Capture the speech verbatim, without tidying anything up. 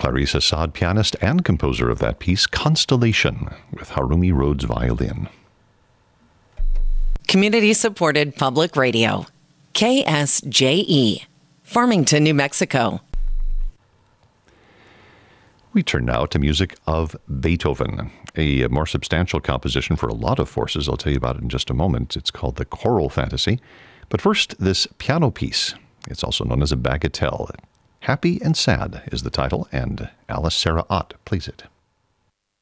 Faris Assad, pianist and composer of that piece, Constellation, with Harumi Rhodes violin. Community-supported public radio. K S J E, Farmington, New Mexico. We turn now to music of Beethoven, a more substantial composition for a lot of forces. I'll tell you about it in just a moment. It's called the Choral Fantasy. But first, this piano piece. It's also known as a bagatelle. Happy and Sad is the title, and Alice Sarah Ott plays it.